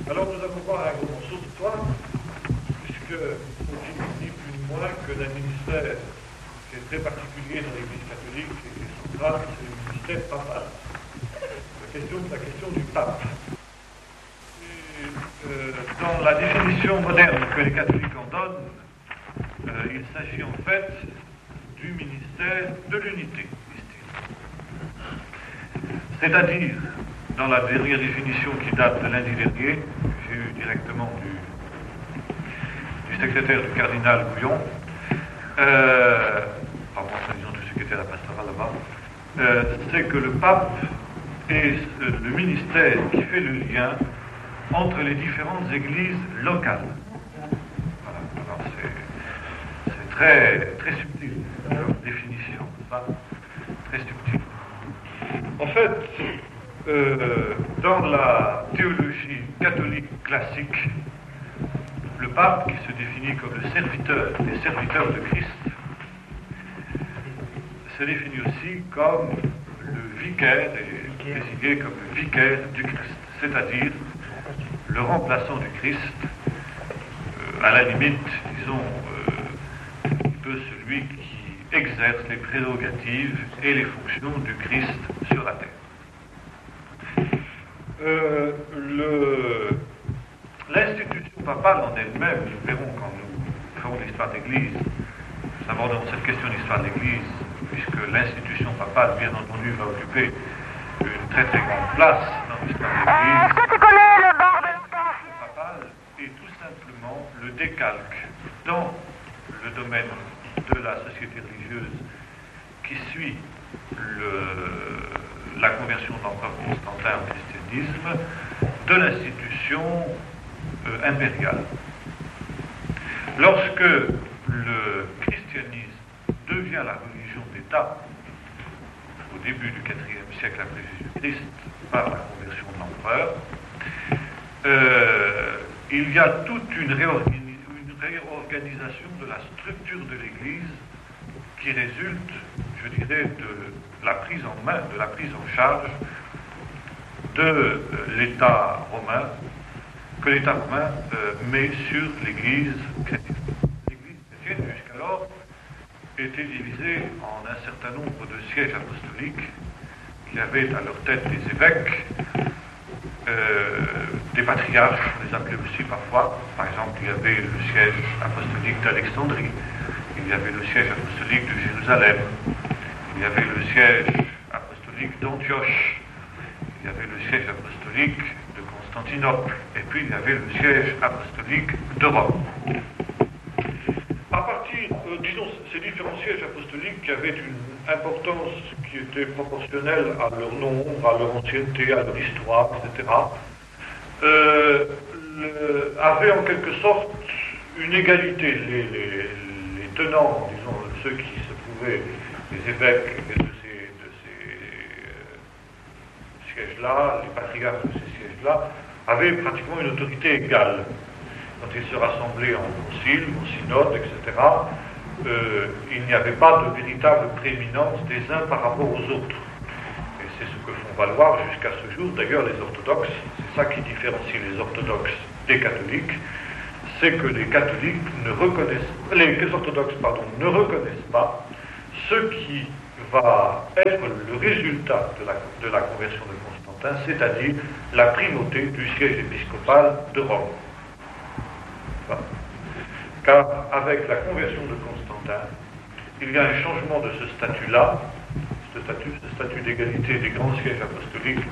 Alors nous allons voir un gros morceau d'histoire, puisque faut-il ni plus ni moins que d'un ministère qui est très particulier dans l'Église catholique et centrale, c'est le ministère papal. La question du pape. Et, dans la définition moderne que les catholiques en donnent, il s'agit en fait du ministère de l'unité, disent-ils. C'est-à-dire, dans la dernière définition qui date de lundi dernier, que j'ai eue directement du secrétaire du cardinal Bouillon, disons du secrétaire pastoral là-bas, c'est que le pape est le ministère qui fait le lien entre les différentes églises locales. Voilà. Alors c'est très, très subtil, leur définition, ça, très subtil. En fait, dans la théologie catholique classique, le pape, qui se définit comme le serviteur des serviteurs de Christ, se définit aussi comme le vicaire, et désigné comme le vicaire du Christ, c'est-à-dire le remplaçant du Christ, à la limite, disons, un peu celui qui exerce les prérogatives et les fonctions du Christ sur la terre. L'institution papale en elle-même, nous verrons quand nous ferons l'histoire de l'Église, nous abordons cette question de l'histoire de l'Église, puisque l'institution papale, bien entendu, va occuper une très très grande place dans l'histoire de l'Église. Est-ce que tu connais le bord de L'institution papale est tout simplement le décalque dans le domaine de la société religieuse qui suit la conversion de l'empereur Constantin au christianisme de l'institution impériale. Lorsque le christianisme devient la religion d'État, au début du IVe siècle après Jésus-Christ, par la conversion de l'empereur, il y a toute une réorganisation de la structure de l'Église qui résulte, je dirais, de la prise en main, de la prise en charge de l'État romain, que l'État romain met sur l'Église chrétienne. L'Église chrétienne, jusqu'alors, était divisée en un certain nombre de sièges apostoliques qui avaient à leur tête des évêques, des patriarches, on les appelait aussi parfois. Par exemple, il y avait le siège apostolique d'Alexandrie, il y avait le siège apostolique de Jérusalem, il y avait le siège apostolique d'Antioche, il y avait le siège apostolique de Constantinople, et puis il y avait le siège apostolique de Rome. À partir, disons, ces différents sièges apostoliques qui avaient une importance qui était proportionnelle à leur nombre, à leur ancienneté, à leur histoire, etc., avaient en quelque sorte une égalité. Les tenants, disons, ceux qui se trouvaient, les évêques de ces sièges-là, les patriarches de ces sièges-là, avaient pratiquement une autorité égale. Quand ils se rassemblaient en concile, en synode, etc., il n'y avait pas de véritable prééminence des uns par rapport aux autres. Et c'est ce que font valoir jusqu'à ce jour, d'ailleurs, les orthodoxes. C'est ça qui différencie les orthodoxes des catholiques, c'est que les catholiques les orthodoxes, ne reconnaissent pas ce qui va être le résultat de la conversion de Constantin, c'est-à-dire la primauté du siège épiscopal de Rome. Car avec la conversion de Constantin, il y a un changement de ce statut-là, ce statut d'égalité des grands sièges apostoliques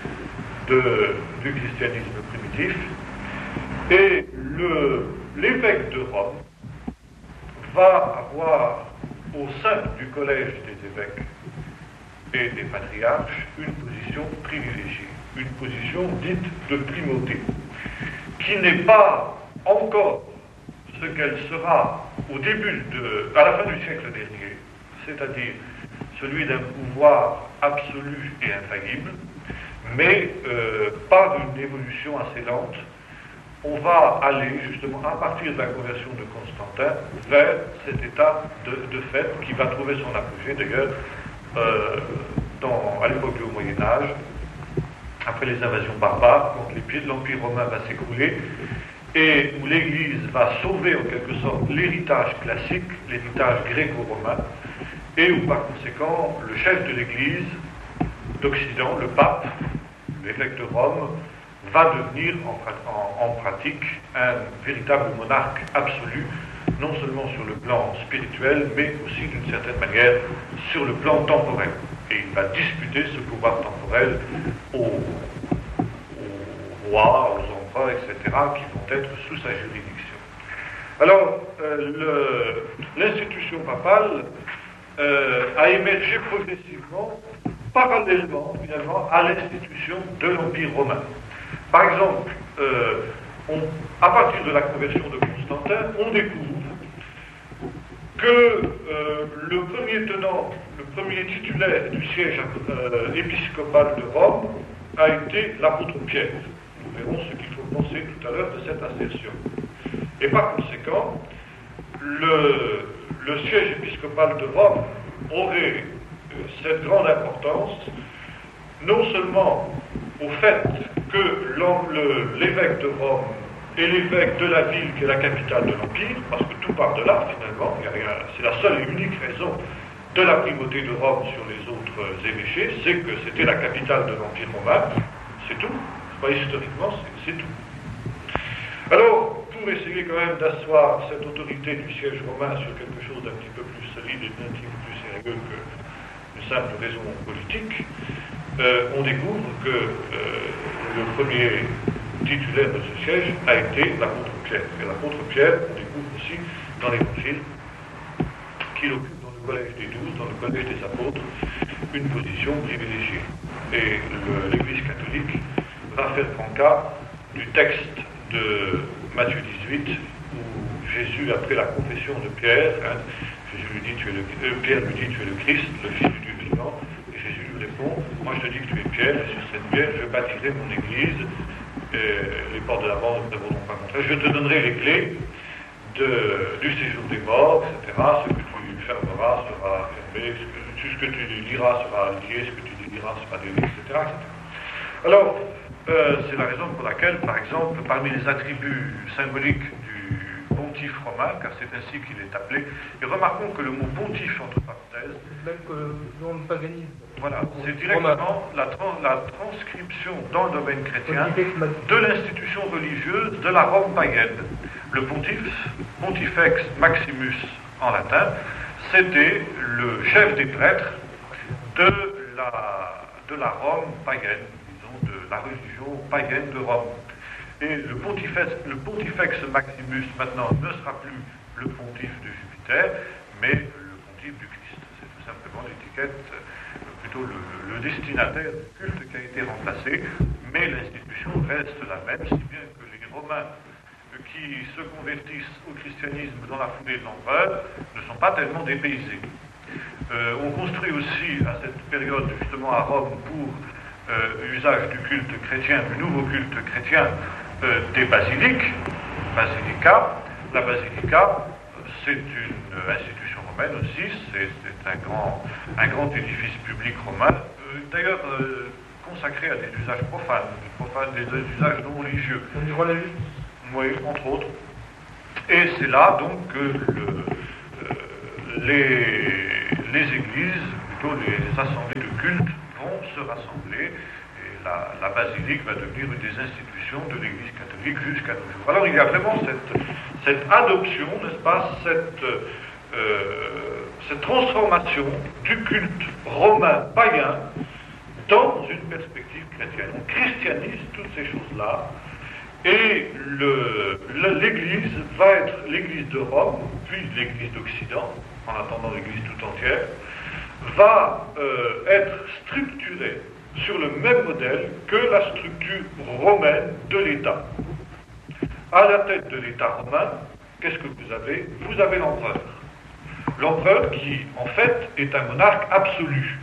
du christianisme primitif, et l'évêque de Rome va avoir au sein du collège des évêques et des patriarches une position privilégiée, une position dite de primauté, qui n'est pas encore ce qu'elle sera à la fin du siècle dernier, c'est-à-dire celui d'un pouvoir absolu et infaillible, mais par une évolution assez lente, on va aller justement à partir de la conversion de Constantin vers cet état de fait qui va trouver son apogée d'ailleurs à l'époque du Haut Moyen-Âge, après les invasions barbares, quand l'Empire romain va s'écrouler, et où l'Église va sauver en quelque sorte l'héritage classique, l'héritage gréco-romain, et où par conséquent le chef de l'Église d'Occident, le pape, l'évêque de Rome, va devenir en pratique un véritable monarque absolu, non seulement sur le plan spirituel, mais aussi d'une certaine manière sur le plan temporel. Et il va disputer ce pouvoir temporel aux rois, aux empereurs, etc., qui vont être sous sa juridiction. Alors, l'institution papale a émergé progressivement, parallèlement finalement à l'institution de l'Empire romain. Par exemple, à partir de la conversion de Constantin, on découvre que le premier tenant, le premier titulaire du siège épiscopal de Rome a été l'apôtre Pierre. Nous verrons ce qu'il faut penser tout à l'heure de cette assertion. Et par conséquent, le siège épiscopal de Rome aurait cette grande importance, non seulement au fait que l'évêque de Rome est l'évêque de la ville qui est la capitale de l'Empire, parce que tout part de là finalement, c'est la seule et unique raison de la primauté de Rome sur les autres évêchés, c'est que c'était la capitale de l'Empire romain, c'est tout, historiquement c'est tout. Alors, pour essayer quand même d'asseoir cette autorité du siège romain sur quelque chose d'un petit peu plus solide et d'un petit peu plus sérieux qu'une simple raison politique, on découvre que le premier titulaire de ce siège a été l'apôtre Pierre. Et l'apôtre Pierre, on découvre aussi dans l'Évangile qu'il occupe dans le collège des 12, dans le collège des apôtres, une position privilégiée. Et l'Église catholique va faire grand cas du texte de Matthieu 18, où Jésus, après la confession de Pierre, Pierre lui dit tu es le Christ, le Fils du Dieu vivant, et Jésus lui répond, moi je te dis que tu es Pierre, et sur cette pierre je bâtirai mon église, les portes de la mort ne te pourront pas contrer, je te donnerai les clés du séjour des morts, etc. Ce que tu fermeras sera fermé, ce que tu liras sera lié, ce que tu déliras sera délié, etc. Alors, c'est la raison pour laquelle, par exemple, parmi les attributs symboliques du pontife romain, car c'est ainsi qu'il est appelé, et remarquons que le mot pontife, entre parenthèses, même que le nom de paganisme. Voilà, c'est directement la transcription dans le domaine chrétien de l'institution religieuse de la Rome païenne. Le pontifex maximus en latin, c'était le chef des prêtres de la Rome païenne, disons de la religion païenne de Rome. Et le pontifex maximus maintenant ne sera plus le pontife de Jupiter, mais le pontife du Christ. C'est tout simplement l'étiquette, plutôt le destinataire du culte qui a été remplacé, mais l'institution reste la même, si bien que les Romains qui se convertissent au christianisme dans la foulée de l'empereur ne sont pas tellement dépaysés. On construit aussi à cette période justement à Rome pour usage du culte chrétien, du nouveau culte chrétien, des basiliques, basilica. La basilica, c'est une institution romaine aussi, c'est un grand édifice public romain, d'ailleurs consacré à des usages profanes, des usages non religieux. Oui, entre autres. Et c'est là donc que les églises, plutôt les assemblées de culte, vont se rassembler. Et la basilique va devenir une des institutions de l'Église catholique jusqu'à nos jours. Alors il y a vraiment cette adoption, n'est-ce pas, cette transformation du culte romain païen dans une perspective chrétienne. On christianise toutes ces choses-là. Et l'Église va être l'Église de Rome, puis l'Église d'Occident, en attendant l'Église tout entière, va être structurée sur le même modèle que la structure romaine de l'État. À la tête de l'État romain, qu'est-ce que vous avez? Vous avez l'empereur. L'empereur qui, en fait, est un monarque absolu.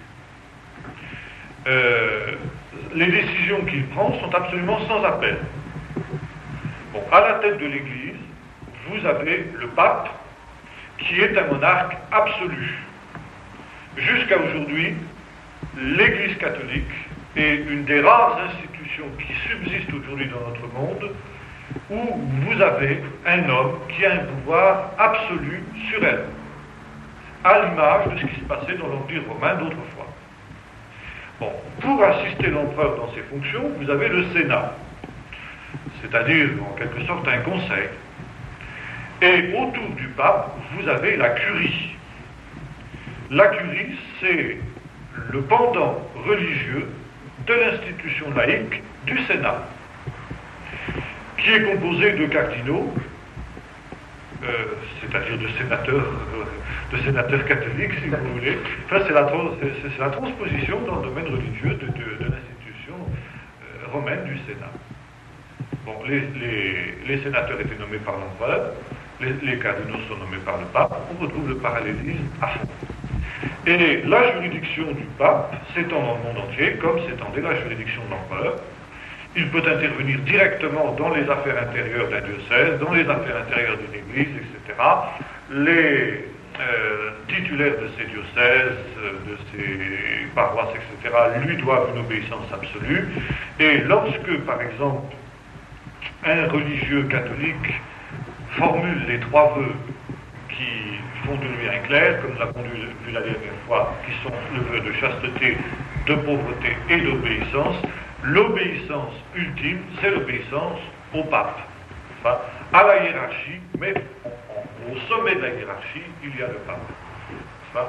Les décisions qu'il prend sont absolument sans appel. Bon, à la tête de l'Église, vous avez le pape, qui est un monarque absolu. Jusqu'à aujourd'hui, l'Église catholique est une des rares institutions qui subsistent aujourd'hui dans notre monde où vous avez un homme qui a un pouvoir absolu sur elle, à l'image de ce qui se passait dans l'Empire romain d'autrefois. Bon, pour assister l'empereur dans ses fonctions, vous avez le Sénat, c'est-à-dire en quelque sorte un conseil. Et autour du pape, vous avez la curie. La curie, c'est le pendant religieux de l'institution laïque du Sénat, qui est composé de cardinaux, c'est-à-dire de sénateurs catholiques, si vous voulez. Enfin, c'est la transposition dans le domaine religieux de l'institution romaine du Sénat. Bon, les sénateurs étaient nommés par l'empereur, les cardinaux sont nommés par le pape, on retrouve le parallélisme à fond. Et la juridiction du pape s'étend dans le monde entier, comme s'étendait la juridiction de l'empereur. Il peut intervenir directement dans les affaires intérieures d'un diocèse, dans les affaires intérieures d'une église, etc. Les titulaires de ces diocèses, de ces paroisses, etc., lui doivent une obéissance absolue. Et lorsque, par exemple, un religieux catholique formule les 3 vœux qui font de lui un clerc, comme nous l'avons vu la dernière fois, qui sont le vœu de chasteté, de pauvreté et d'obéissance, l'obéissance ultime, c'est l'obéissance au pape, enfin, à la hiérarchie, mais au sommet de la hiérarchie, il y a le pape. Enfin,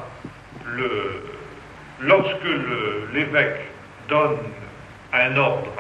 lorsque l'évêque donne un ordre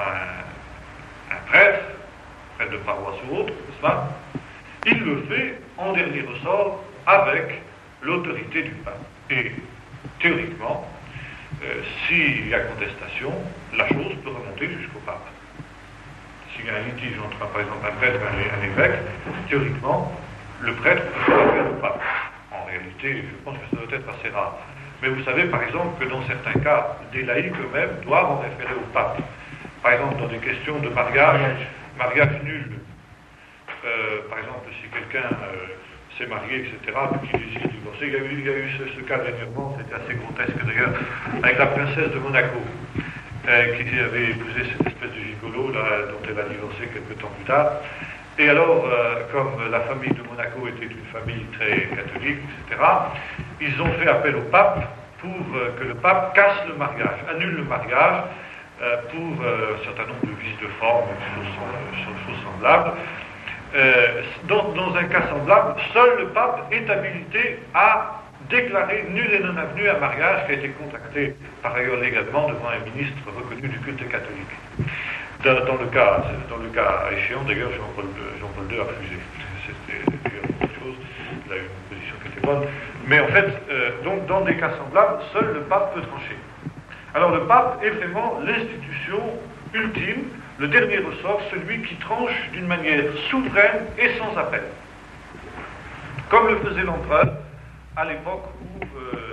à un prêtre de paroisse ou autre, n'est-ce pas, il le fait en dernier ressort avec l'autorité du pape. Et théoriquement, s'il y a contestation, la chose peut remonter jusqu'au pape. S'il y a un litige entre, par exemple, un prêtre et un évêque, théoriquement, le prêtre peut faire affaire au pape. En réalité, je pense que ça doit être assez rare. Mais vous savez, par exemple, que dans certains cas, des laïcs eux-mêmes doivent en référer au pape. Par exemple, dans des questions de mariage nul. Par exemple, si quelqu'un s'est marié, etc., puis qu'il décide de divorcer, il y a eu ce cas dernièrement, c'était assez grotesque d'ailleurs, avec la princesse de Monaco, qui avait épousé cette espèce de gigolo là, dont elle a divorcé quelques temps plus tard. Et alors, comme la famille de Monaco était une famille très catholique, etc., ils ont fait appel au pape pour que le pape casse le mariage, annule le mariage, pour un certain nombre de vices de forme, de choses semblables. Dans un cas semblable, seul le pape est habilité à déclarer nul et non avenu un mariage qui a été contracté par ailleurs légalement devant un ministre reconnu du culte catholique. Dans le cas échéant, d'ailleurs, Jean-Paul II a refusé. C'était d'ailleurs autre chose, il a eu une position qui était bonne. Mais en fait, donc dans des cas semblables, seul le pape peut trancher. Alors le pape est vraiment l'institution ultime, le dernier ressort, celui qui tranche d'une manière souveraine et sans appel. Comme le faisait l'empereur à l'époque où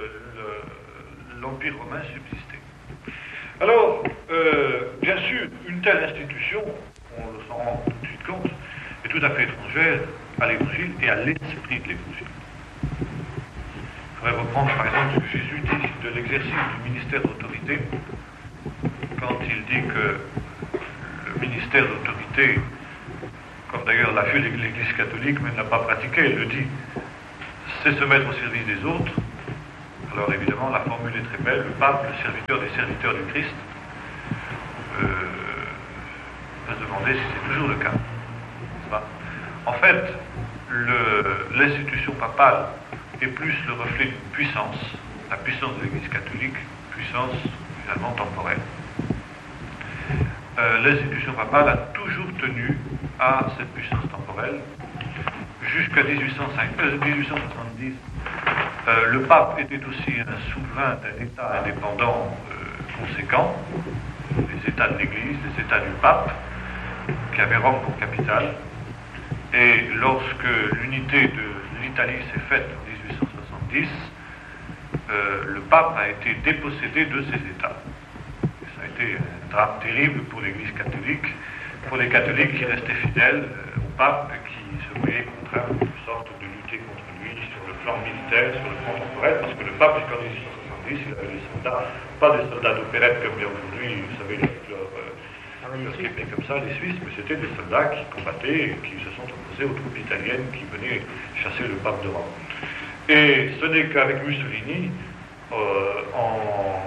l'Empire romain subsistait. Alors, bien sûr, une telle institution, on s'en rend tout de suite compte, est tout à fait étrangère à l'Évangile et à l'esprit de l'Évangile. Je pourrais reprendre par exemple ce que Jésus dit de l'exercice du ministère d'autorité, quand il dit que le ministère d'autorité, comme d'ailleurs l'a fait l'Église catholique, mais ne l'a pas pratiqué, elle le dit, c'est se mettre au service des autres. Alors évidemment, la formule est très belle, le pape, le serviteur des serviteurs du Christ, peut se demander si c'est toujours le cas. En fait, l'institution papale est plus le reflet d'une puissance, la puissance de l'Église catholique, puissance finalement temporelle. L'institution papale a toujours tenu à cette puissance temporelle. Jusqu'à 1870, le pape était aussi un souverain d'un État indépendant conséquent, les États de l'Église, les États du pape, qui avaient Rome pour capitale. Et lorsque l'unité de l'Italie s'est faite en 1870, le pape a été dépossédé de ses États. Et ça a été un drame terrible pour l'Église catholique, pour les catholiques qui restaient fidèles au pape, qui se voyaient contraints en quelque sorte de lutter contre lui sur le plan militaire, sur le plan temporel, parce que le pape, jusqu'en 1870, il avait des soldats, pas des soldats d'opérette comme bien aujourd'hui, vous Parce qu'ils étaient comme ça, les Suisses, mais c'était des soldats qui combattaient et qui se sont opposés aux troupes italiennes qui venaient chasser le pape de Rome. Et ce n'est qu'avec Mussolini, en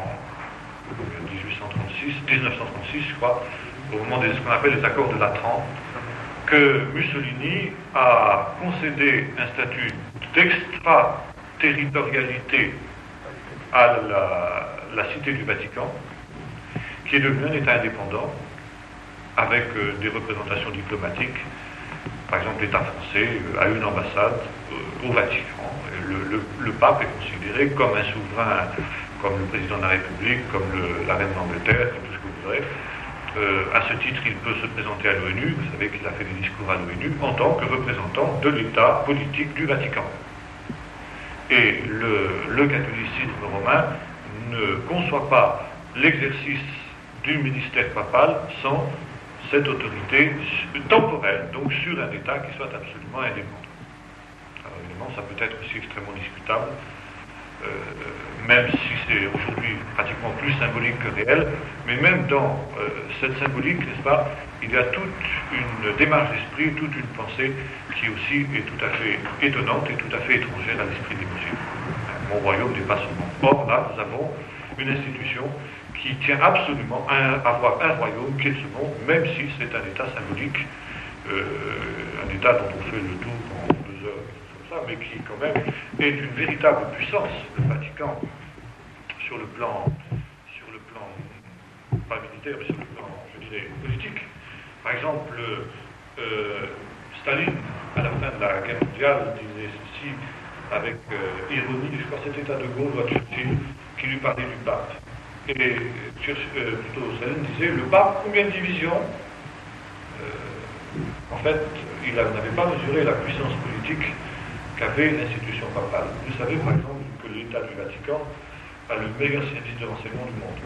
1936, je crois, au moment de ce qu'on appelle les accords de Latran, que Mussolini a concédé un statut d'extraterritorialité à la Cité du Vatican, qui est devenu un État indépendant, avec des représentations diplomatiques. Par exemple, l'État français a une ambassade au Vatican. Le pape est considéré comme un souverain, comme le président de la République, comme la reine d'Angleterre, comme tout ce que vous voudrez. À ce titre, il peut se présenter à l'ONU. Vous savez qu'il a fait des discours à l'ONU en tant que représentant de l'État politique du Vatican. Et le catholicisme romain ne conçoit pas l'exercice du ministère papal sans cette autorité temporelle, donc sur un État qui soit absolument indépendant. Alors évidemment, ça peut être aussi extrêmement discutable, même si c'est aujourd'hui pratiquement plus symbolique que réel, mais même dans cette symbolique, n'est-ce pas, il y a toute une démarche d'esprit, toute une pensée qui aussi est tout à fait étonnante et tout à fait étrangère à l'esprit des musulmans. Mon royaume n'est pas ce monde. Or, là, nous avons une institution qui tient absolument à avoir un royaume qui est ce monde, même si c'est un État symbolique, un État dont on fait le tour en 2 heures, comme ça, mais qui quand même est une véritable puissance, le Vatican, sur le plan pas militaire, mais sur le plan, je dirais, politique. Par exemple, Staline, à la fin de la guerre mondiale, disait ceci avec ironie, je crois que c'était à De Gaulle ou à Churchill, qui lui parlait du pape. Et plutôt Staline disait, le pape, combien de divisions En fait, il n'avait pas mesuré la puissance politique qu'avait l'institution papale. Vous savez, par exemple, que l'État du Vatican a le meilleur service de renseignement du monde.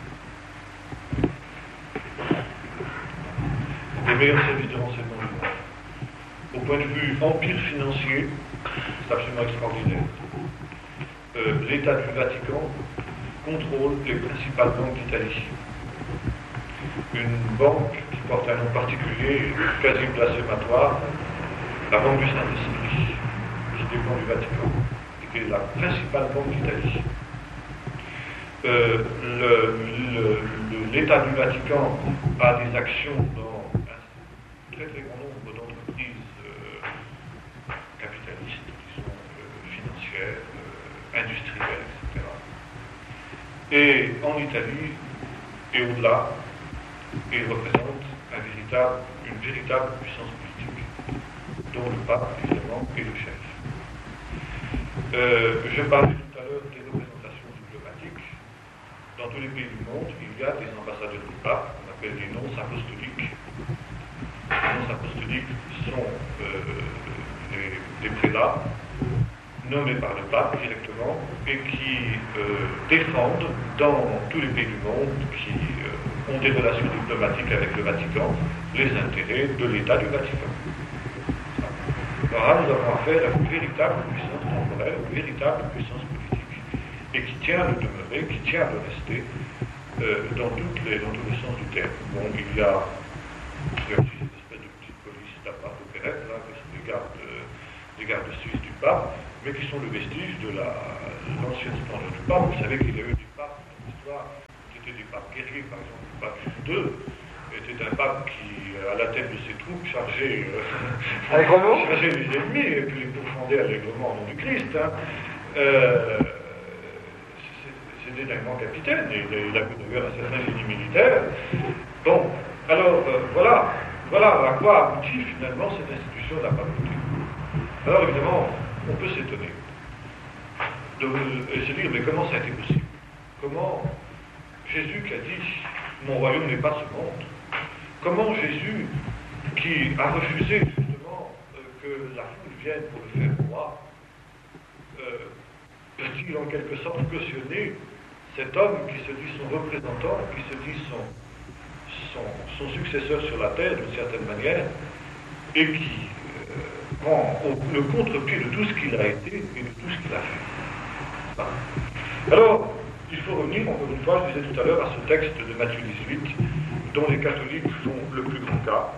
Les meilleurs services de renseignement du monde. Au point de vue empire financier, c'est absolument extraordinaire. L'État du Vatican contrôle les principales banques d'Italie. Une banque qui porte un nom particulier, quasi blasphématoire, la Banque du Saint-Esprit, qui dépend du Vatican, et qui est la principale banque d'Italie. L'État du Vatican a des actions dans un très très grand nombre d'entreprises capitalistes, qui sont financières, industrielles, etc. Et en Italie, et au-delà, il représente une véritable puissance politique, dont le pape, évidemment, est le chef. Je parlais tout à l'heure des représentations diplomatiques. Dans tous les pays du monde, il y a des ambassadeurs du pape, on appelle des nonces apostoliques. Les nonces apostoliques sont des prélats nommés par le pape directement et qui défendent dans tous les pays du monde qui ont des relations diplomatiques avec le Vatican les intérêts de l'État du Vatican. Alors là, nous avons affaire à une véritable puissance temporelle, une véritable puissance politique, et qui tient à le demeurer, qui tient à le rester dans tous les sens du terme. Bon, il y a aussi cette espèce de petite police d'appart opérette, là, que sont les gardes suisses du pape, mais qui sont le vestige de l'ancienne splendeur du pape. Vous savez qu'il y a eu des papes dans l'histoire, c'était des papes guerriers, par exemple, le pape Jules II était un pape qui, à la tête de ses troupes, chargeait les ennemis et puis les pourfendait allègrement au nom du Christ. Hein. C'était un grand capitaine, et il a eu d'ailleurs un certain génie militaire. Bon, alors voilà à quoi aboutit finalement cette institution de la papauté. Alors évidemment, on peut s'étonner et se dire, mais comment ça a été possible? Comment Jésus qui a dit, mon royaume n'est pas ce monde, comment Jésus qui a refusé justement que la foule vienne pour le faire roi, peut-il en quelque sorte cautionner cet homme qui se dit son représentant, qui se dit son successeur sur la terre d'une certaine manière, et qui prend le contre-pied de tout ce qu'il a été et de tout ce qu'il a fait. Alors, il faut revenir, encore une fois, je disais tout à l'heure, à ce texte de Matthieu 18, dont les catholiques font le plus grand cas,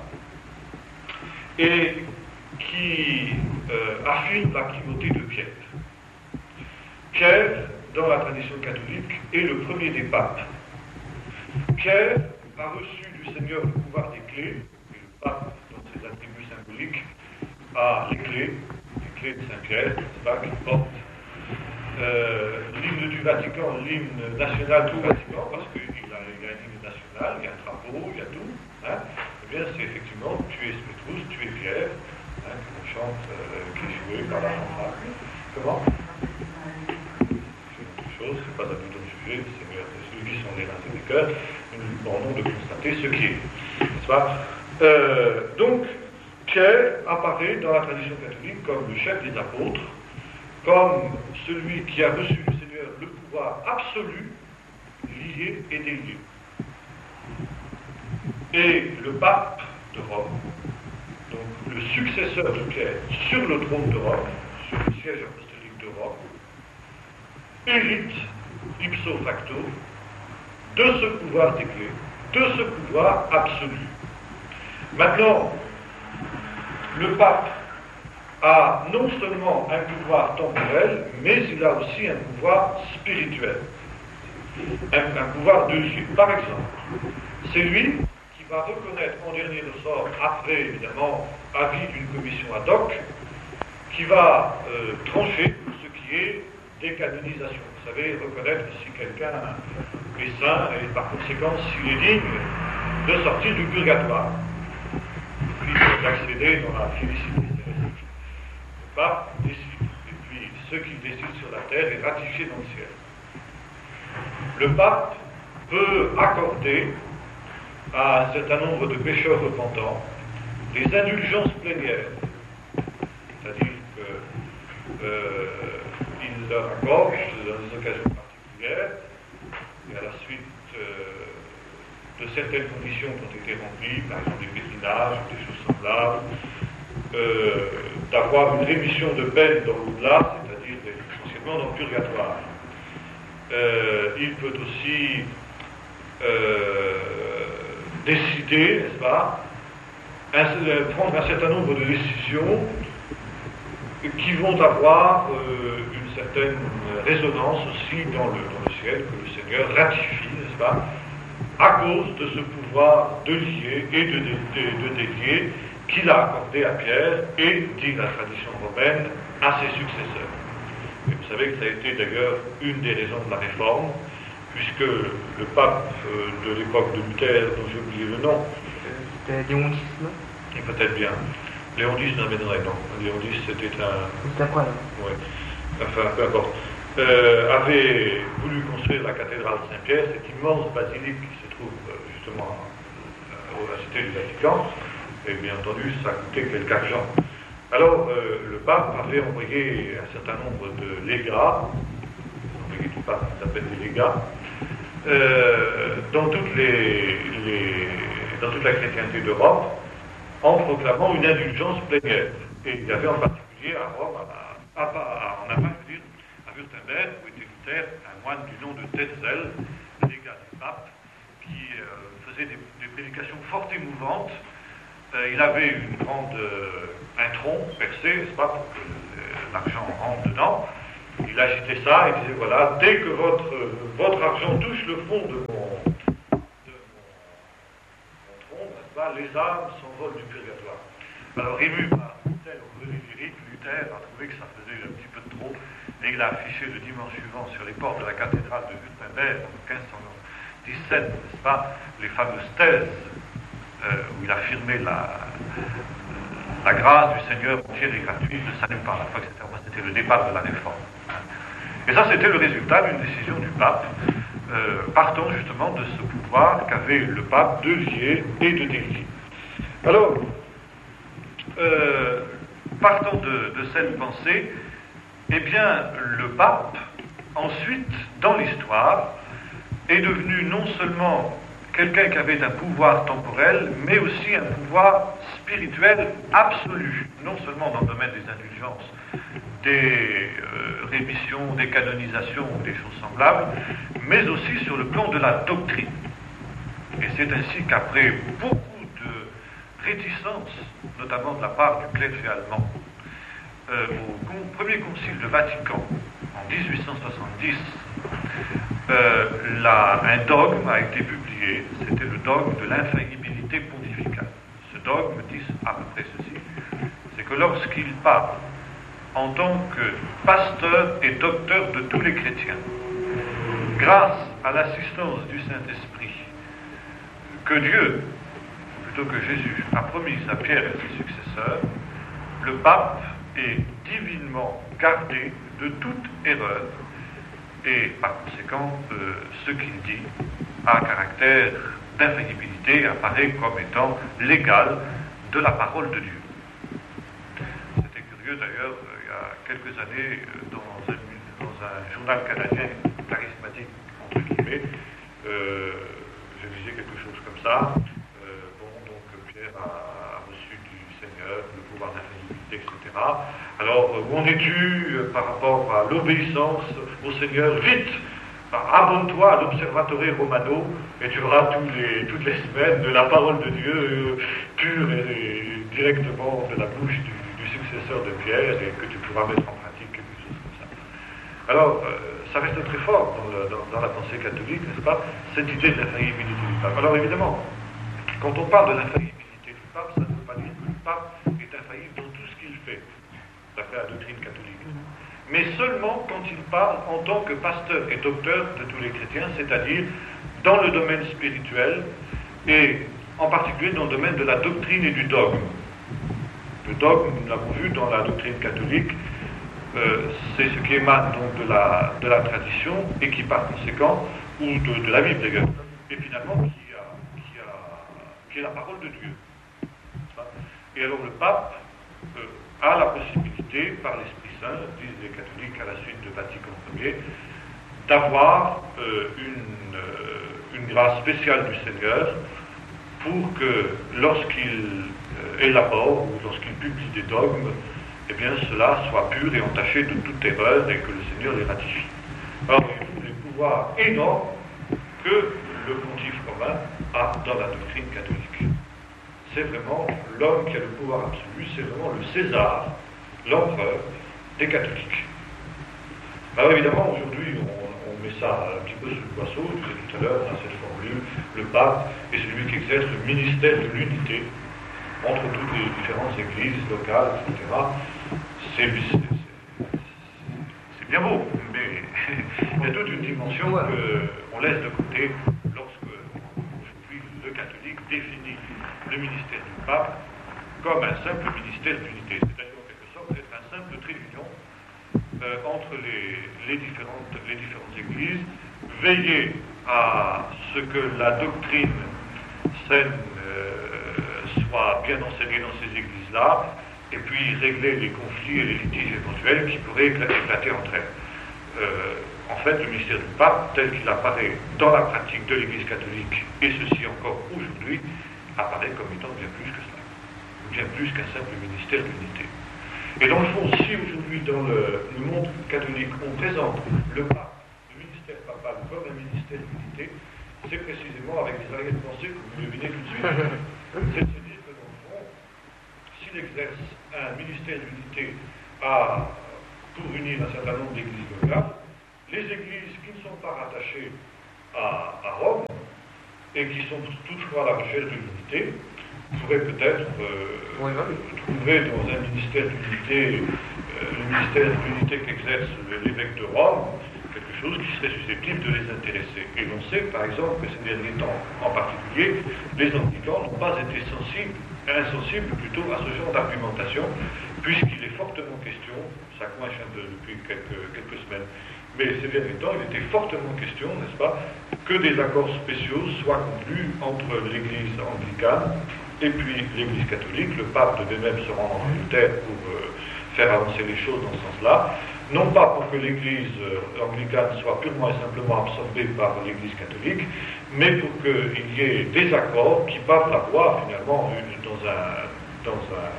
et qui affirme la primauté de Pierre. Pierre, dans la tradition catholique, est le premier des papes. Pierre a reçu du Seigneur le pouvoir des clés, et le pape, dans ses attributs symboliques, a les clés de Saint-Pierre, n'est-ce pas, qui porte l'hymne du Vatican, l'hymne national du Vatican, parce qu'il y a un hymne national, il y a un drapeau, il y a tout. Hein. Eh bien, c'est effectivement tu es Spétrus, tu es Pierre, hein, qu'on chante, qui est joué par la fanfare. Comment? C'est autre chose, c'est pas à nous de juger, le Seigneur, c'est ceux qui sont les reins et les cœurs, nous nous bornons de constater ce qui est. N'est-ce pas? Donc, Pierre apparaît dans la tradition catholique comme le chef des apôtres, comme celui qui a reçu du Seigneur le pouvoir absolu, lié et délié. Et le pape de Rome, donc le successeur de Pierre sur le trône de Rome, sur le siège apostolique de Rome, hérite ipso facto de ce pouvoir des clés, de ce pouvoir absolu. Maintenant, le pape a non seulement un pouvoir temporel, mais il a aussi un pouvoir spirituel, un pouvoir de Dieu. Par exemple, c'est lui qui va reconnaître en dernier ressort, après évidemment avis d'une commission ad hoc, qui va trancher ce qui est décanonisation. Vous savez, reconnaître si quelqu'un est saint et par conséquent s'il est digne de sortir du purgatoire, et puis d'accéder dans la félicité. Le pape décide, et puis ce qu'il décide sur la terre est ratifié dans le ciel. Le pape peut accorder à un certain nombre de pécheurs repentants des indulgences plénières, c'est-à-dire qu'il leur accorde dans des occasions particulières, et à la suite de certaines conditions qui ont été remplies, par exemple des pèlerinages, des choses semblables, d'avoir une rémission de peine dans l'au-delà, c'est-à-dire essentiellement dans le purgatoire. Il peut aussi décider, n'est-ce pas, prendre un certain nombre de décisions qui vont avoir une certaine résonance aussi dans le ciel, que le Seigneur ratifie, n'est-ce pas, à cause de ce pouvoir de lier et de délier qu'il a accordé à Pierre et, dit la tradition romaine, à ses successeurs. Et vous savez que ça a été d'ailleurs une des raisons de la réforme, puisque le pape de l'époque de Luther, dont j'ai oublié le nom, C'était Léon X, non? et peut-être bien, Léon X, non, Léon X c'était un... C'était après, là. Oui, enfin, peu importe. Avait voulu construire la cathédrale Saint-Pierre, cette immense basilique qui se trouve justement à la cité du Vatican, et bien entendu, ça coûtait quelque argent. Alors, le pape avait envoyé un certain nombre de légats, les du pape s'appelle des légats, dans toute la chrétienté d'Europe, en proclamant une indulgence plénière. Et il y avait en particulier à Rome, en Allemagne, je veux dire, à Württemberg, où était Luther, un moine du nom de Tetzel, légat du pape, qui faisait des prédications fort émouvantes. Il avait un tronc percé, n'est-ce pas, pour que l'argent rentre dedans. Il agitait ça, il disait, voilà, dès que votre argent touche le fond de mon tronc, n'est-ce pas, les âmes s'envolent du purgatoire. Alors, ému par tel lyrique, Luther a trouvé que ça faisait un petit peu de trop, et il a affiché le dimanche suivant sur les portes de la cathédrale de Württemberg, en 1517, n'est-ce pas, les fameuses thèses, où il affirmait la grâce du Seigneur entière et gratuite, le salut par la foi, etc. C'était le départ de la réforme. Et ça, c'était le résultat d'une décision du pape, partant justement de ce pouvoir qu'avait le pape de lier et de délier. Alors, partant de cette pensée, eh bien, le pape, ensuite, dans l'histoire, est devenu non seulement quelqu'un qui avait un pouvoir temporel, mais aussi un pouvoir spirituel absolu, non seulement dans le domaine des indulgences, des rémissions, des canonisations, des choses semblables, mais aussi sur le plan de la doctrine. Et c'est ainsi qu'après beaucoup de réticence, notamment de la part du clergé allemand, au premier concile de Vatican, en 1870, un dogme a été publié, c'était le dogme de l'infaillibilité pontificale. Ce dogme dit à peu près ceci, c'est que lorsqu'il parle en tant que pasteur et docteur de tous les chrétiens, grâce à l'assistance du Saint-Esprit, que Dieu, plutôt que Jésus, a promise à Pierre et ses successeurs, le pape est divinement gardé de toute erreur et par conséquent ce qu'il dit a caractère d'infaillibilité et apparaît comme étant l'égal de la parole de Dieu. C'était curieux d'ailleurs, il y a quelques années, dans un journal canadien charismatique, entre guillemets, je disais quelque chose comme ça. Donc Pierre a reçu du Seigneur le pouvoir d'infaillibilité, etc. Alors, où en es-tu par rapport à l'obéissance au Seigneur? Vite, abonne-toi à l'Observatore Romano et tu verras toutes les semaines de la parole de Dieu pure et directement de la bouche du successeur de Pierre et que tu pourras mettre en pratique quelque chose comme ça. Alors, ça reste très fort dans la pensée catholique, n'est-ce pas, cette idée de l'infaillibilité du pape. Alors évidemment, quand on parle de l'infaillibilité du pape, ça ne veut pas dire que le pape est infaillible dans tout ce qu'il fait, d'après la doctrine catholique. Mais seulement quand il parle en tant que pasteur et docteur de tous les chrétiens, c'est-à-dire dans le domaine spirituel et en particulier dans le domaine de la doctrine et du dogme. Le dogme, nous l'avons vu dans la doctrine catholique, c'est ce qui émane donc de la tradition et qui par conséquent, ou de la Bible d'ailleurs, et finalement qui est la parole de Dieu. Et alors le pape a la possibilité, par l'Esprit Saint, disent les catholiques à la suite de Vatican Ier, d'avoir une grâce spéciale du Seigneur pour que lorsqu'il élabore ou lorsqu'il publie des dogmes, eh bien cela soit pur et entaché de toute erreur et que le Seigneur les ratifie. Alors, il y a les pouvoirs énormes que le pontife romain a dans la doctrine catholique. C'est vraiment l'homme qui a le pouvoir absolu, c'est vraiment le César, l'empereur des catholiques. Alors évidemment, aujourd'hui, on met ça un petit peu sous le poisseau, je disais tout à l'heure, dans cette formule, le pape est celui qui exerce le ministère de l'unité entre toutes les différentes églises locales, etc. C'est bien beau, mais il y a toute une dimension qu'on laisse de côté lorsque aujourd'hui le catholique définit le ministère du pape comme un simple ministère d'unité, c'est-à-dire en quelque sorte être un simple trait d'union entre les différentes églises, veiller à ce que la doctrine saine soit bien enseignée dans ces églises-là, et puis régler les conflits et les litiges éventuels qui pourraient éclater entre elles. En fait, le ministère du pape, tel qu'il apparaît dans la pratique de l'Église catholique, et ceci encore aujourd'hui, apparaît comme étant bien plus que cela, bien plus qu'un simple ministère d'unité. Et dans le fond, si aujourd'hui dans le monde catholique on présente le pape, le ministère papal comme un ministère d'unité, c'est précisément avec des arrière-pensées que vous devinez tout de suite. C'est de se dire que dans le fond, s'il exerce un ministère d'unité pour unir un certain nombre d'églises locales, les églises qui ne sont pas rattachées à Rome et qui sont toutefois à la recherche de l'unité pourraient peut-être trouver dans un ministère d'unité, le ministère d'unité qu'exerce l'évêque de Rome, quelque chose qui serait susceptible de les intéresser. Et l'on sait par exemple que ces derniers temps en particulier, les anglicans n'ont pas été insensibles plutôt à ce genre d'argumentation, puisqu'il est fortement question, ça coince un peu depuis quelques semaines, mais ces derniers temps, il était fortement question, n'est-ce pas, que des accords spéciaux soient conclus entre l'Église anglicane et puis l'Église catholique. Le pape devait même se rendre en Angleterre pour faire avancer les choses dans ce sens-là, non pas pour que l'Église anglicane soit purement et simplement absorbée par l'Église catholique, mais pour qu'il y ait des accords qui partent la voie, finalement, dans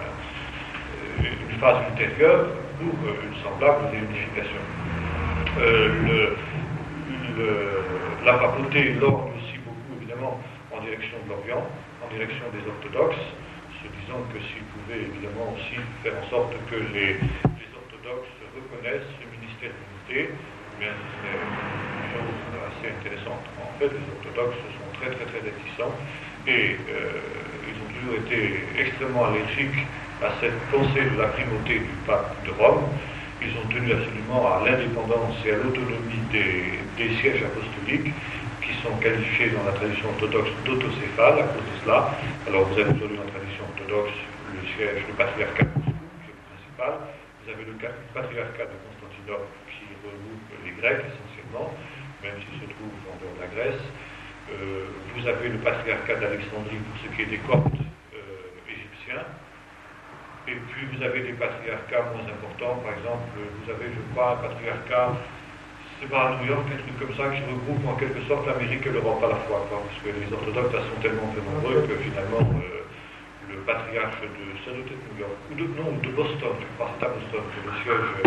une phase ultérieure pour une semblable réunification. La papauté lorgne aussi beaucoup, évidemment, en en direction de l'Orient, en direction des orthodoxes, se disant que s'il pouvait évidemment aussi faire en sorte que les orthodoxes reconnaissent ce ministère d'unité, mais c'est une chose assez intéressante. En fait, les orthodoxes sont très très très réticents et ils ont toujours été extrêmement allergiques à cette pensée de la primauté du pape de Rome. Ils ont tenu absolument à l'indépendance et à l'autonomie des sièges apostoliques qui sont qualifiés dans la tradition orthodoxe d'autocéphales à cause de cela. Alors vous avez aujourd'hui dans la tradition orthodoxe le siège, le patriarcat de Moscou, qui est le principal. Vous avez le patriarcat de Constantinople qui regroupe les Grecs essentiellement, même s'il se trouve en dehors de la Grèce. Vous avez le patriarcat d'Alexandrie pour ce qui est des Coptes égyptiens. Et puis vous avez des patriarcats moins importants, par exemple, vous avez, je crois, un patriarcat, c'est pas à New York, un truc comme ça, qui regroupe en quelque sorte l'Amérique et l'Europe à la fois, quoi, parce que les orthodoxes sont tellement très nombreux que finalement, le patriarche de, ça doit être New York, ou de Boston, je crois, c'est à Boston, que le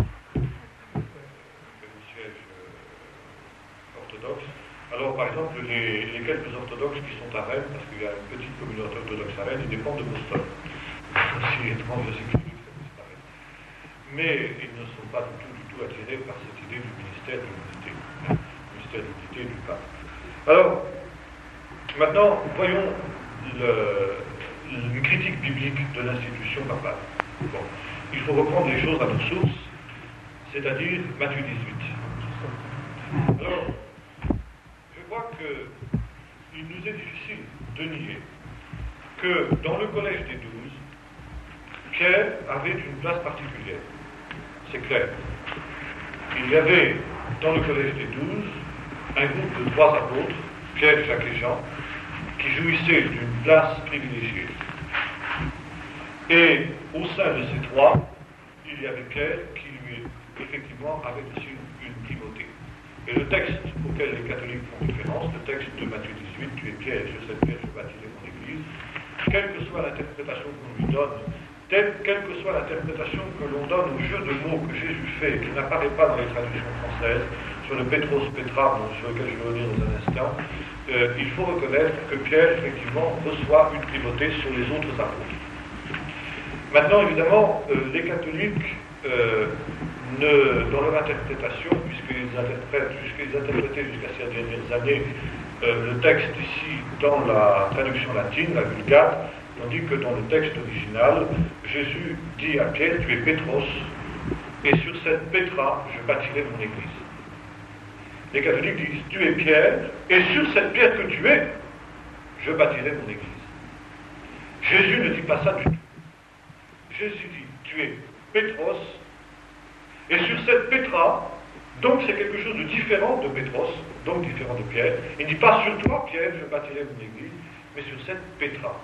siège orthodoxe. Alors, par exemple, les quelques orthodoxes qui sont à Rennes, parce qu'il y a une petite communauté orthodoxe à Rennes, ils dépendent de Boston. Aussi étrange de sécurité que ça puisse paraître. Mais ils ne sont pas du tout attirés par cette idée du ministère de l'unité, du ministère de l'unité du pape. Alors, maintenant, voyons une critique biblique de l'institution papale. Bon, il faut reprendre les choses à leur source, c'est-à-dire Matthieu 18. Alors, je crois qu'il nous est difficile de nier que dans le collège des 12, Pierre avait une place particulière. C'est clair. Il y avait dans le collège des 12 un groupe de 3 apôtres, Pierre, Jacques et Jean, qui jouissaient d'une place privilégiée. Et au sein de ces 3, il y avait Pierre qui lui, effectivement, avait aussi une primauté. Et le texte auquel les catholiques font référence, le texte de Matthieu 18, tu es Pierre, et sur cette pierre je bâtirai mon église, quelle que soit l'interprétation qu'on lui donne, quelle que soit l'interprétation que l'on donne au jeu de mots que Jésus fait, qui n'apparaît pas dans les traductions françaises, sur le Pétros Pétra, sur lequel je vais revenir dans un instant, il faut reconnaître que Pierre, effectivement, reçoit une primauté sur les autres apôtres. Maintenant, évidemment, les catholiques, dans leur interprétation, puisqu'ils interprétaient jusqu'à ces dernières années le texte ici dans la traduction latine, la Vulgate, tandis que dans le texte original, Jésus dit à Pierre, tu es Pétros, et sur cette Pétra, je bâtirai mon église. Les catholiques disent, tu es Pierre, et sur cette pierre que tu es, je bâtirai mon église. Jésus ne dit pas ça du tout. Jésus dit, tu es Pétros, et sur cette Pétra, donc c'est quelque chose de différent de Pétros, donc différent de Pierre. Il ne dit pas sur toi, Pierre, je bâtirai mon église, mais sur cette Pétra.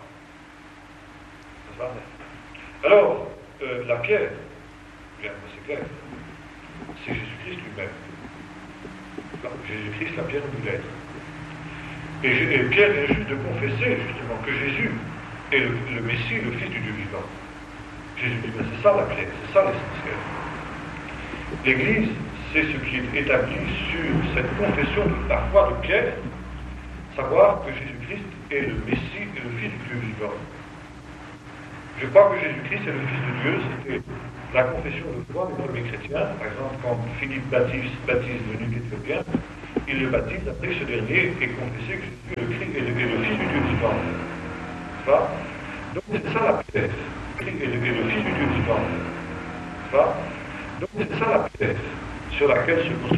Alors, la pierre, bien, c'est clair, c'est Jésus-Christ lui-même. Jésus-Christ, la pierre angulaire. Et Pierre vient juste de confesser, justement, que Jésus est le Messie, le Fils du Dieu vivant. Jésus dit, ben, c'est ça la pierre, c'est ça l'essentiel. L'Église, c'est ce qui est établi sur cette confession de la foi de Pierre, savoir que Jésus-Christ est le Messie et le Fils du Dieu vivant. Je crois que Jésus-Christ est le Fils de Dieu, c'était la confession de foi des premiers chrétiens. Par exemple, quand Philippe baptise le nouvel Éthiopien, il le baptise, après ce dernier est confessé que Jésus est le Fils du Dieu vivant. Pas? Donc c'est ça la pierre. Christ est le Fils du Dieu vivant. Pas? Donc c'est ça la pierre sur laquelle se construit